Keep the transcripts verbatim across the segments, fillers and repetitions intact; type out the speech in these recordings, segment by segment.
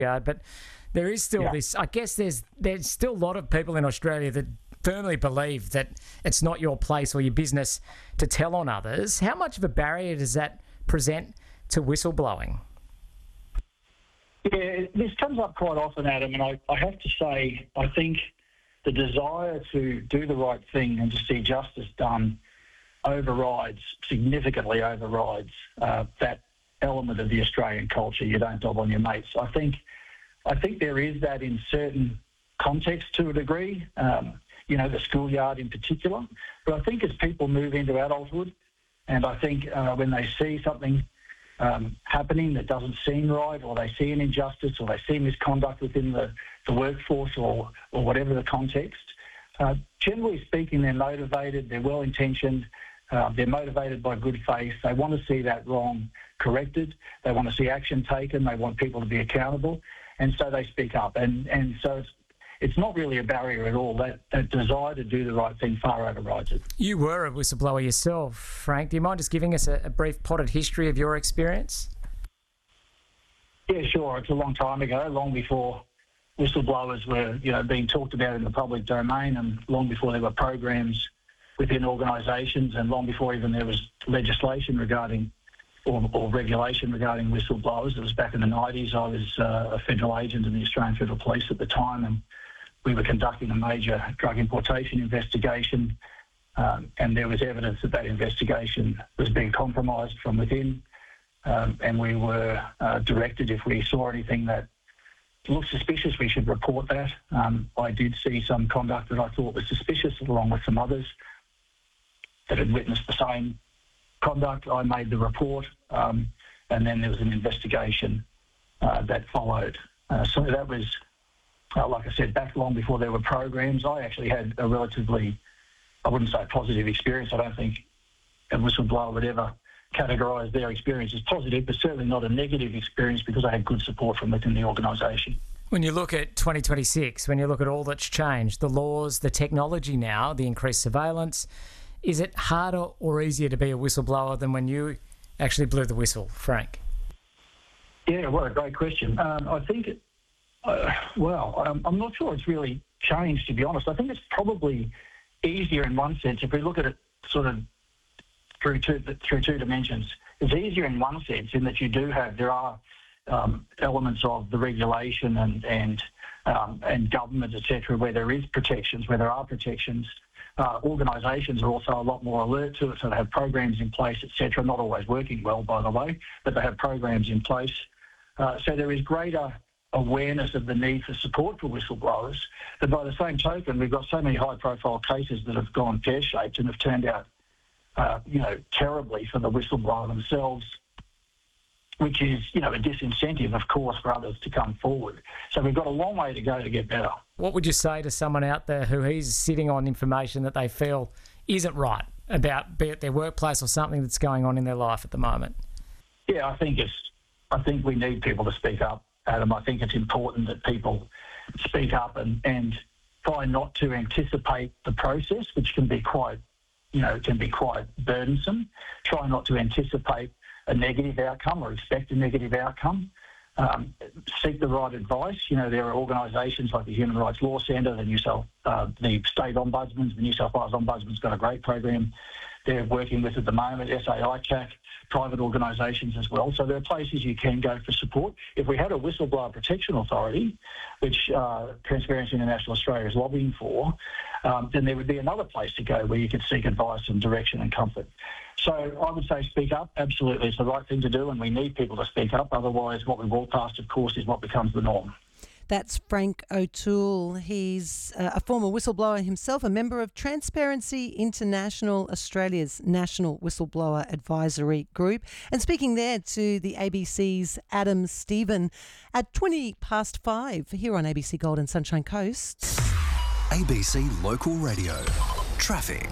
regard, but there is still Yeah. this. I guess there's there's still a lot of people in Australia that firmly believe that it's not your place or your business to tell on others. How much of a barrier does that present to whistleblowing? Yeah, this comes up quite often, Adam, and I, I have to say, I think the desire to do the right thing and to see justice done overrides, significantly overrides uh, that element of the Australian culture. You don't dob on your mates. I think, I think there is that in certain contexts to a degree, um, you know, the schoolyard in particular. But I think as people move into adulthood, and I think uh, when they see something Um, happening that doesn't seem right, or they see an injustice, or they see misconduct within the, the workforce, or, or whatever the context. Uh, generally speaking, they're motivated, they're well-intentioned, uh, they're motivated by good faith. They want to see that wrong corrected. They want to see action taken. They want people to be accountable. And so they speak up. And, and so it's, it's not really a barrier at all. That, that desire to do the right thing far overrides it. You were a whistleblower yourself, Frank. Do you mind just giving us a, a brief potted history of your experience? Yeah, sure. It's a long time ago, long before whistleblowers were, you know, being talked about in the public domain, and long before there were programs within organisations, and long before even there was legislation regarding or, or regulation regarding whistleblowers. It was back in the nineties. I was uh, a federal agent in the Australian Federal Police at the time, and we were conducting a major drug importation investigation, um, and there was evidence that that investigation was being compromised from within, um, and we were uh, directed, if we saw anything that looked suspicious, we should report that. Um, I did see some conduct that I thought was suspicious, along with some others that had witnessed the same conduct. I made the report, um, and then there was an investigation uh, that followed. Uh, so that was, Uh, like I said, back long before there were programs. I actually had a relatively, I wouldn't say positive experience. I don't think a whistleblower would ever categorise their experience as positive, but certainly not a negative experience, because I had good support from within the organisation. When you look at twenty twenty-six, when you look at all that's changed, the laws, the technology now, the increased surveillance, is it harder or easier to be a whistleblower than when you actually blew the whistle, Frank? Yeah, what a great question. Um, I think... Uh, well, um, I'm not sure it's really changed, to be honest. I think it's probably easier in one sense. If we look at it sort of through two, through two dimensions, it's easier in one sense in that you do have, there are um, elements of the regulation and and um, and government, et cetera, where there is protections, where there are protections. Uh, organisations are also a lot more alert to it, so they have programs in place, et cetera, not always working well, by the way, but they have programs in place. Uh, so there is greater awareness of the need for support for whistleblowers. But by the same token, we've got so many high-profile cases that have gone pear-shaped and have turned out, uh, you know, terribly for the whistleblower themselves, which is, you know, a disincentive, of course, for others to come forward. So we've got a long way to go to get better. What would you say to someone out there who is sitting on information that they feel isn't right about, be it their workplace or something that's going on in their life at the moment? Yeah, I think it's. I think we need people to speak up, Adam. I think it's important that people speak up and, and try not to anticipate the process, which can be quite, you know, can be quite burdensome. Try not to anticipate a negative outcome or expect a negative outcome. Um, seek the right advice. You know, there are organisations like the Human Rights Law Centre, the New South, uh, the State Ombudsman, the New South Wales Ombudsman's got a great program they're working with at the moment, S A I C A C, private organisations as well. So there are places you can go for support. If we had a Whistleblower Protection Authority, which uh, Transparency International Australia is lobbying for, um, then there would be another place to go where you could seek advice and direction and comfort. So I would say speak up. Absolutely, it's the right thing to do, and we need people to speak up. Otherwise, what we walk past, of course, is what becomes the norm. That's Frank O'Toole. He's uh, a former whistleblower himself, a member of Transparency International, Australia's national whistleblower advisory group. And speaking there to the A B C's Adam Stephen at twenty past five here on A B C Gold and Sunshine Coast. A B C Local Radio. Traffic.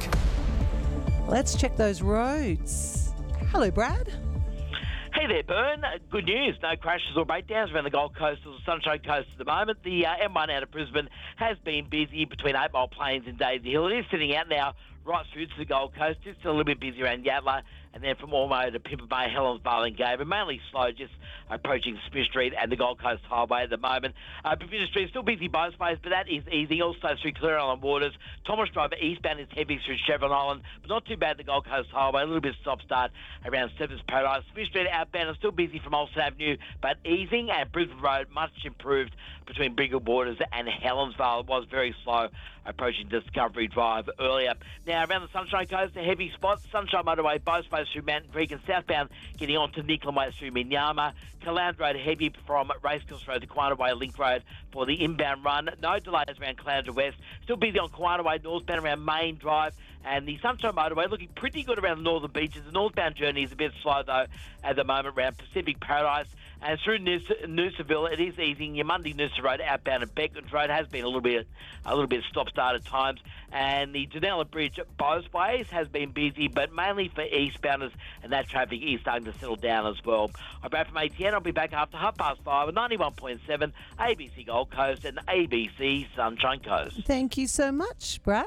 Let's check those roads. Hello, Brad. Hey there, Bern. Good news. No crashes or breakdowns around the Gold Coast or the Sunshine Coast at the moment. The uh, M one out of Brisbane has been busy between Eight Mile Plains and Daisy Hill. It is sitting out now right through to the Gold Coast. Just a little bit busy around Yatala, and then from Ormo to Pippa Bay, Helens Vale and Gave, and mainly slow just approaching Smith Street and the Gold Coast Highway at the moment. Uh, Pavinia Street still busy both ways, but that is easing. Also through Clear Island Waters. Thomas Drive eastbound is heavy through Chevron Island, but not too bad the Gold Coast Highway. A little bit of stop-start around Stephens Paradise. Smith Street outbound is still busy from Olsen Avenue, but easing, and Brisbane Road much improved between Briggle Waters and Helensvale. It was very slow approaching Discovery Drive earlier. Now, around the Sunshine Coast, a heavy spot. Sunshine Motorway, both ways through Mountain Creek, and southbound getting on to Nicolin Way through Minyama. Calound Road heavy from Racecourse Road to Quina Way Link Road for the inbound run. No delays around Caloundra West. Still busy on Quina Way northbound around Main Drive. And the Sunshine Motorway looking pretty good around the northern beaches. The northbound journey is a bit slow, though, at the moment around Pacific Paradise. And through Noosa, Noosaville, it is easing. Your Monday Noosa Road outbound and Beckman's Road has been a little bit a little bit stop-start at times. And the Janella Bridge both ways has been busy, but mainly for eastbounders, and that traffic is starting to settle down as well. I'm back from A T N. I'll be back after half past five at ninety-one point seven A B C Gold Coast and A B C Sunshine Coast. Thank you so much, Brad.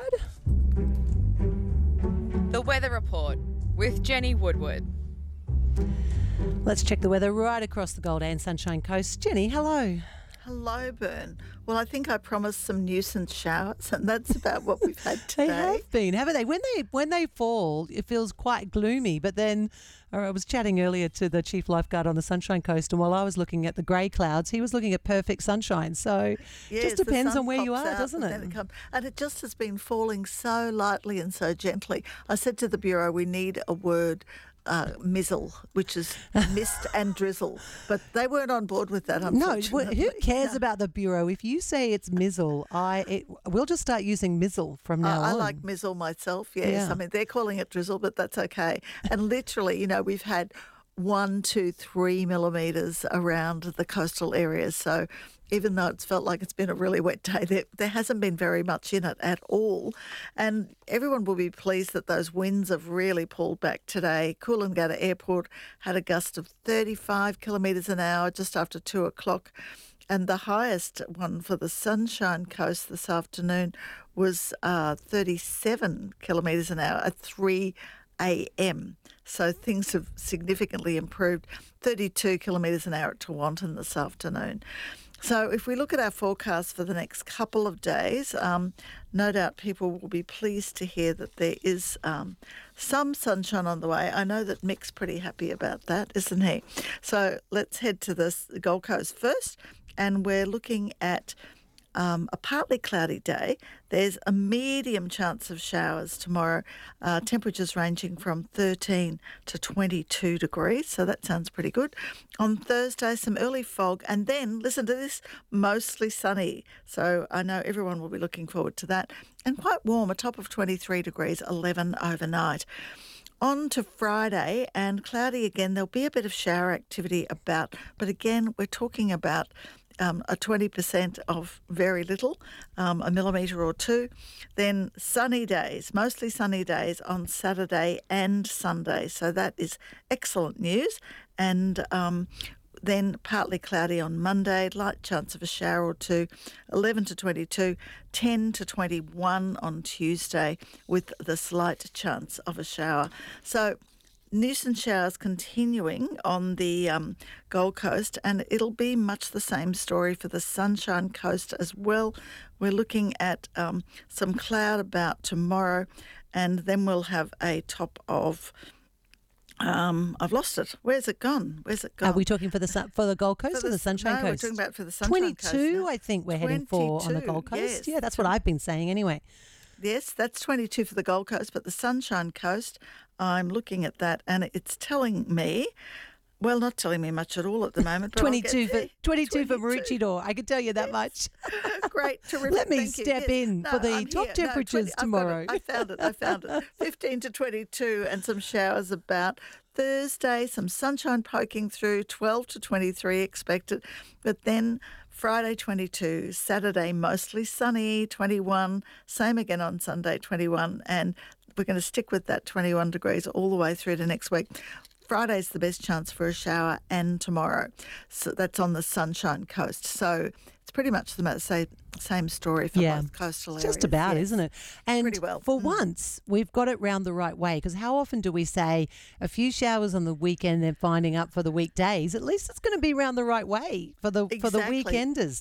The Weather Report with Jenny Woodward. Let's check the weather right across the Gold and Sunshine Coast. Jenny, hello. Hello, Bern. Well, I think I promised some nuisance showers, and that's about what we've had today. They have been, haven't they? When they when they fall, it feels quite gloomy. But then uh, I was chatting earlier to the chief lifeguard on the Sunshine Coast, and while I was looking at the grey clouds, he was looking at perfect sunshine. So it Yes, just the depends sun on where you pops are, out doesn't and it? then it comes- and it just has been falling so lightly and so gently. I said to the Bureau, we need a word. Uh, mizzle, which is mist and drizzle, but they weren't on board with that. No, Unfortunately, who cares No. about the Bureau? If you say it's mizzle, I it, we'll just start using mizzle from now I, I on. like mizzle myself. Yes, Yeah. I mean they're calling it drizzle, but that's okay. And literally, you know, we've had one, two, three millimetres around the coastal areas. So even though it's felt like it's been a really wet day, there, there hasn't been very much in it at all. And everyone will be pleased that those winds have really pulled back today. Coolangatta Airport had a gust of thirty-five kilometres an hour just after two o'clock. And the highest one for the Sunshine Coast this afternoon was uh, thirty-seven kilometres an hour at three a.m. So things have significantly improved. thirty-two kilometres an hour at Tewantin this afternoon. So if we look at our forecast for the next couple of days, um, no doubt people will be pleased to hear that there is um, some sunshine on the way. I know that Mick's pretty happy about that, isn't he? So let's head to the Gold Coast first, and we're looking at Um, a partly cloudy day. There's a medium chance of showers tomorrow. Uh, temperatures ranging from thirteen to twenty-two degrees, so that sounds pretty good. On Thursday, some early fog, and then, listen to this, mostly sunny. So I know everyone will be looking forward to that. And quite warm, a top of twenty-three degrees, eleven overnight. On to Friday, and cloudy again. There'll be a bit of shower activity about, but again, we're talking about Um, a twenty percent of very little, um, a millimetre or two. Then sunny days, mostly sunny days on Saturday and Sunday. So that is excellent news. And um, then partly cloudy on Monday, light chance of a shower or two, eleven to twenty-two, ten to twenty-one on Tuesday with the slight chance of a shower. So nuisance showers continuing on the um, Gold Coast, and it'll be much the same story for the Sunshine Coast as well. We're looking at um, some cloud about tomorrow, and then we'll have a top of. Um, I've lost it. Where's it gone? Where's it gone? Are we talking for the sun, for the Gold Coast For or the s- Sunshine no, Coast? we're talking about for the Sunshine Coast. twenty-two, now. I think we're heading for on the Gold twenty-two, Coast. yes. Yeah, that's what I've been saying anyway. Yes, that's twenty-two for the Gold Coast, but the Sunshine Coast, I'm looking at that, and it's telling me, well, not telling me much at all at the moment. But I'll get twenty-two for there. twenty-two for twenty-two. Maroochydore. I can tell you that much. Great, terrific. Let me thank you. step Yes. in No, for the I'm top here. No, temperatures twenty I've got tomorrow. it. I found it. I found it. fifteen to twenty-two, and some showers about Thursday. Some sunshine poking through. twelve to twenty-three expected, but then Friday twenty-two, Saturday mostly sunny, twenty-one. Same again on Sunday, twenty-one, and we're going to stick with that twenty-one degrees all the way through to next week. Friday's the best chance for a shower, and tomorrow. So that's on the Sunshine Coast. So it's pretty much the same same story for Yeah. both coastal areas. Just about, yes. isn't it? And Pretty well. for Mm. once, we've got it round the right way, because how often do we say a few showers on the weekend and finding up for the weekdays? At least it's going to be round the right way for the for the Exactly. weekenders.